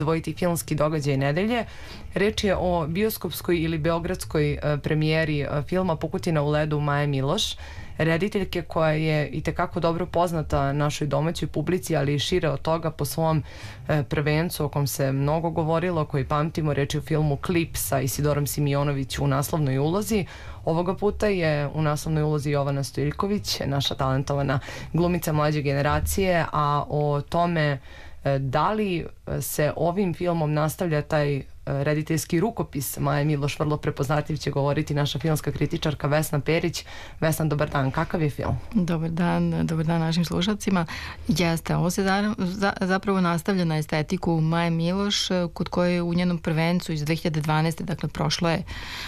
izdvojiti filmski događaj nedelje. Reč je o bioskopskoj ili beogradskoj premijeri filma Pukotina u ledu Maje Miloš, rediteljke koja je itekako dobro poznata našoj domaćoj publici, ali i šire od toga po svom prvencu o kom se mnogo govorilo, koji pamtimo. Reč je o filmu Klip sa Isidorom Simionović u naslovnoj ulozi. Ovoga puta je u naslovnoj ulozi Jovana Stojiljković, naša talentovana glumica mlađe generacije, a o tome da li se ovim filmom nastavlja taj rediteljski rukopis Maje Miloš, vrlo prepoznatljiv, će govoriti naša filmska kritičarka Vesna Perić. Vesna, dobar dan, kakav je film? Dobar dan našim slušalcima. Jeste, ovo se zapravo nastavlja na estetiku Maje Miloš, kod koje je u njenom prvencu iz 2012. Dakle, prošlo je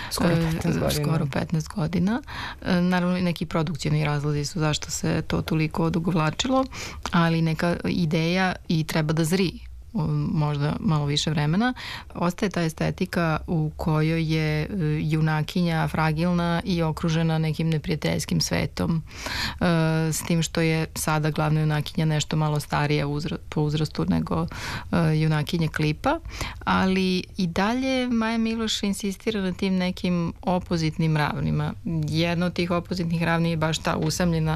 skoro 15 godina. Naravno, neki produkcijni razlozi su zašto se to toliko odugovlačilo, ali neka ideja i treba da zri možda malo više vremena. Ostaje ta estetika u kojoj je junakinja fragilna i okružena nekim neprijateljskim svetom, s tim što je sada glavna junakinja nešto malo starija po uzrastu nego junakinja Klipa, ali i dalje Maja Miloš insistira na tim nekim opozitnim ravnima. Jedna od tih opozitnih ravni je baš ta usamljena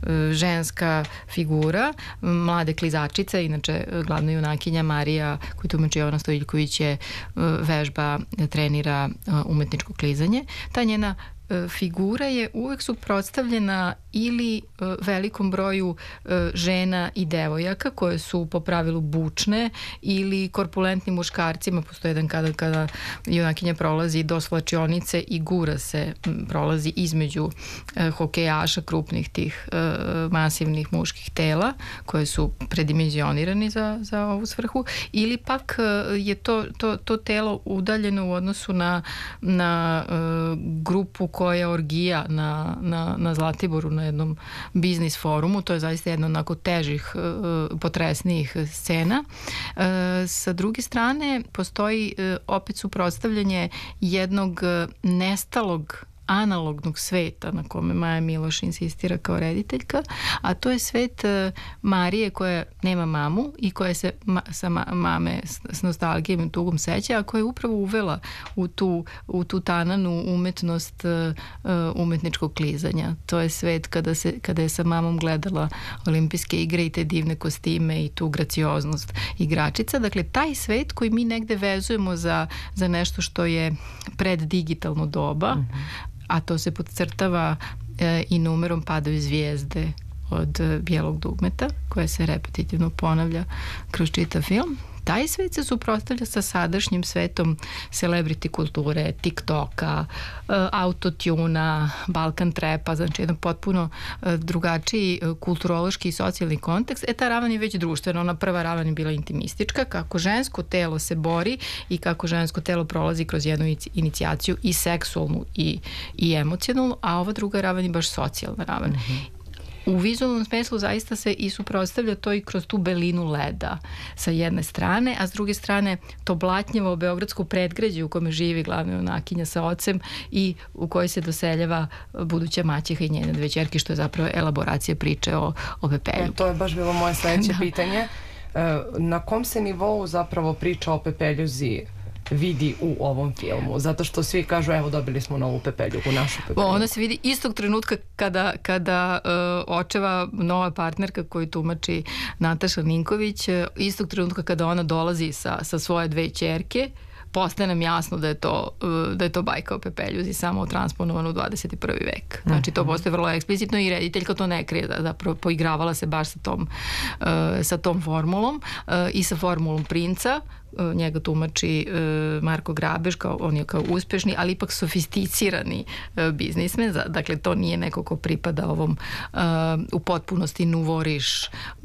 ženska figura, mlade klizačice, inače glavna junakinja Marija, koju tumači Jovana Stojiljković, je vežba, trenira umetničko klizanje. Ta njena figura je uvek suprotstavljena ili velikom broju žena i devojaka koje su po pravilu bučne ili korpulentnim muškarcima. Postoji jedan kada junakinja prolazi do svlačionice i gura se, prolazi između hokejaša krupnih tih masivnih muških tela koje su predimenzionirani za ovu svrhu, ili pak je to telo udaljeno u odnosu na grupu koja orgija na Zlatiboru na jednom biznis forumu. To je zaista jedna onako težih, potresnijih scena. Sa druge strane, postoji opet suprotstavljanje jednog nestalog analognog sveta na kome Maja Miloš insistira kao rediteljka, a to je svet Marije koja nema mamu i koja se sa mame s nostalgijom i tugom seća, a koja je upravo uvela u tu tananu umetnost umetničkog klizanja. To je svet kada je sa mamom gledala olimpijske igre i te divne kostime i tu gracioznost igračica. Dakle, taj svet koji mi negde vezujemo za nešto što je preddigitalno doba, a to se podcrtava i numerom Padaju zvijezde od Bijelog dugmeta, koja se repetitivno ponavlja kroz čitav film. Taj svet se suprotstavlja sa sadašnjim svetom celebrity kulture, TikToka, autotuna, Balkan trepa, znači jedan potpuno drugačiji kulturološki i socijalni kontekst. Ta ravan je već društvena, ona prva ravan je bila intimistička, kako žensko telo se bori i kako žensko telo prolazi kroz jednu inicijaciju i seksualnu i emocionalnu, a ova druga ravan je baš socijalna ravan. U vizualnom smislu zaista se i suprotstavlja to i kroz tu belinu leda sa jedne strane, a s druge strane to blatnjevo beogradsko predgrađe u kome živi glavna junakinja sa ocem i u kojoj se doseljava buduća maćeha i njene dve ćerke, što je zapravo elaboracija priče o Pepelju. To je baš bilo moje sledeće pitanje. Na kom se nivou zapravo priča o Pepeljuzi vidi u ovom filmu? Zato što svi kažu, evo, dobili smo novu Pepeljugu, našu Pepeljugu. Ona se vidi istog trenutka kada očeva nova partnerka koju tumači Nataša Ninković, istog trenutka kada ona dolazi sa svoje dve ćerke, postaje nam jasno da je to bajka o Pepeljuzi, samo transponovano u 21. vek. Znači, to postoje vrlo eksplicitno i rediteljka to ne krije, zapravo poigravala se baš sa tom formulom i sa formulom princa. Njega tumači Marko Grabež, on je kao uspešni, ali ipak sofisticirani biznismen. Dakle, to nije neko ko pripada ovom u potpunosti nuvoriš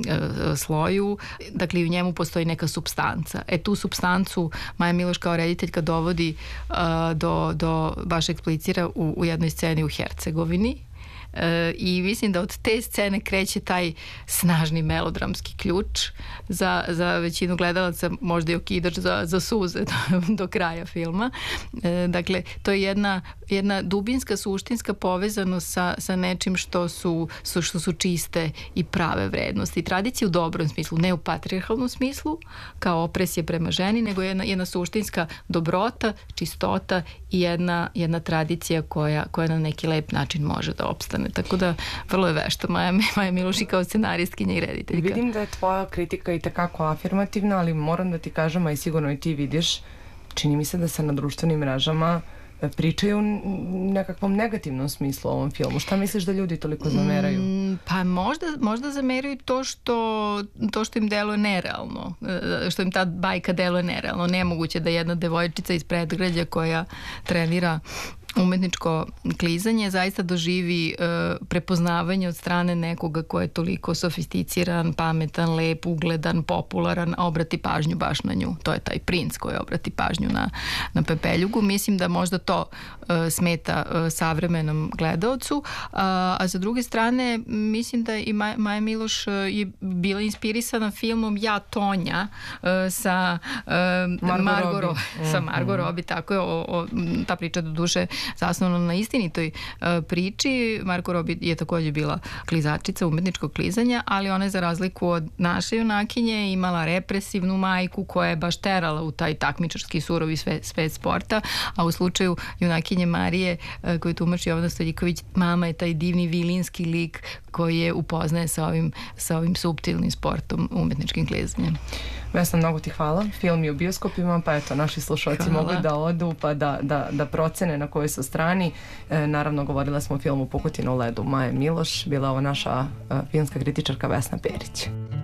sloju. Dakle, u njemu postoji neka supstanca. Tu supstancu Maja Miloš kao rediteljka dovodi baš eksplicira u jednoj sceni u Hercegovini, i mislim da od te scene kreće taj snažni melodramski ključ za većinu gledalaca, možda i okidač za suze do kraja filma. Dakle, to je jedna dubinska, suštinska povezanost sa nečim što su čiste i prave vrednosti. Tradicija u dobrom smislu, ne u patrijarhalnom smislu, kao opresije prema ženi, nego jedna suštinska dobrota, čistota i jedna tradicija koja na neki lep način može da opstane. Tako da vrlo je vešta Maja Miloš i kao scenaristkinja i rediteljka. Vidim da je tvoja kritika i tekako afirmativna, ali moram da ti kažem, a i sigurno i ti vidiš, čini mi se da se na društvenim mrežama pričaju u nekakvom negativnom smislu o ovom filmu. Šta misliš da ljudi toliko zameraju? Pa možda zameraju to što im deluje nerealno, što im ta bajka deluje nerealno. Nemoguće da jedna devojčica iz predgrađa koja trenira umetničko klizanje zaista doživi prepoznavanje od strane nekoga ko je toliko sofisticiran, pametan, lep, ugledan, popularan, a obrati pažnju baš na nju. To je taj princ koji obrati pažnju na Pepeljugu. Mislim da možda to smeta savremenom gledaocu, a sa druge strane mislim da i Maja Miloš je bila inspirisana filmom Ja, Tonja sa Margot Robbie, tako je, ta priča do duše zasnovano na istinitoj priči. Margot Robbie je također bila klizačica umetničkog klizanja, ali ona je za razliku od naše junakinje imala represivnu majku koja je baš terala u taj takmičarski surovi svet sporta, a u slučaju junakinje Marije koju tumači Jovana Stojiljković, mama je taj divni vilinski lik koji je upoznaje sa ovim suptilnim sportom umetničkim klizanjem. Vesna, mnogo ti hvala. Film je u bioskopima, pa eto, naši slušalci mogu da odu pa da procene na kojoj su strani. Naravno, govorila smo o filmu Pukotina u ledu Maje Miloš. Bila ovo naša filmska kritičarka Vesna Perić.